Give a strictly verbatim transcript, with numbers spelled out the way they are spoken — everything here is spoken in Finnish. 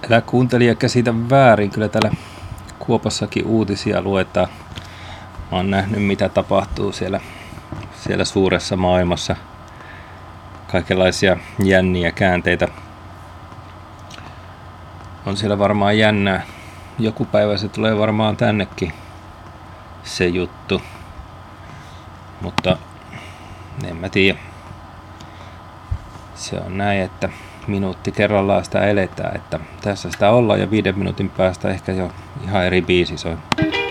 Älä kuuntelija käsitä väärin, kyllä täällä Kuopassakin uutisia luetaan. Mä oon nähnyt mitä tapahtuu siellä, siellä suuressa maailmassa. Kaikenlaisia jänniä käänteitä. On siellä varmaan jännää. Joku päivä se tulee varmaan tännekin se juttu. Mutta en mä tiedä. Se on näin, että minuutti kerrallaan sitä eletään, että tässä sitä ollaan ja viiden minuutin päästä ehkä jo ihan eri biisi soi.